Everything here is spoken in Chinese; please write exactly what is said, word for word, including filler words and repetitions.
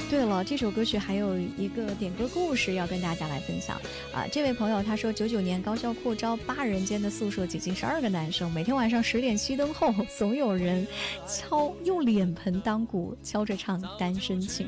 对了，这首歌曲还有一个点歌故事要跟大家来分享啊！这位朋友他说，九九年高校扩招，八人间的宿舍挤进十二个男生，每天晚上十点熄灯后，总有人敲用脸盆当鼓，敲着唱《单身情》。